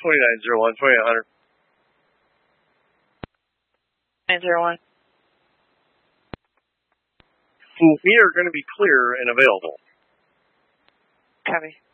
2901, 2800. 901. We are going to be clear and available. Copy.